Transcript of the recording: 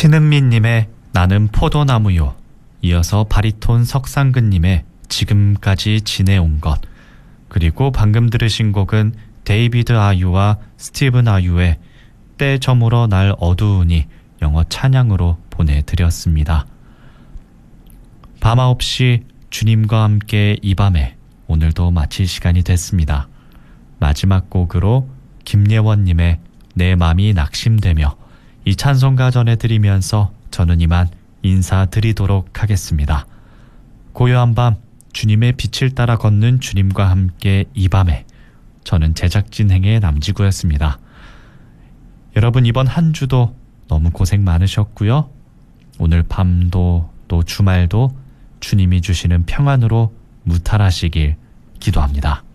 신은미님의 나는 포도나무요, 이어서 바리톤 석상근님의 지금까지 지내온 것, 그리고 방금 들으신 곡은 데이비드 아유와 스티븐 아유의 때 저물어 날 어두우니 영어 찬양으로 보내드렸습니다. 밤 9시 주님과 함께 이 밤에 오늘도 마칠 시간이 됐습니다. 마지막 곡으로 김예원님의 내 맘이 낙심되며 이 찬송가 전해드리면서 저는 이만 인사드리도록 하겠습니다. 고요한 밤 주님의 빛을 따라 걷는 주님과 함께 이 밤에, 저는 제작진 행의 남지구였습니다. 여러분, 이번 한 주도 너무 고생 많으셨고요. 오늘 밤도 또 주말도 주님이 주시는 평안으로 무탈하시길 기도합니다.